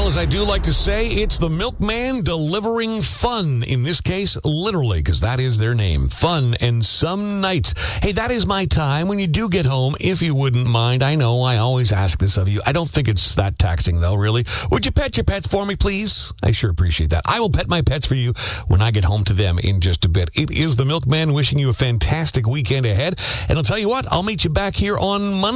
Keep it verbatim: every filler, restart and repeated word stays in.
as I do like to say, it's the milkman delivering fun. In this case, literally, because that is their name. Fun and some nights. Hey, that is my time when you do get home, if you wouldn't mind. I know I always ask this of you. I don't think it's that taxing, though, really. Would you pet your pets for me, please? I sure appreciate that. I will pet my pets for you when I get home to them in just a bit. It is the milkman wishing you a fantastic weekend ahead. And I'll tell you what, I'll meet you back here on Monday.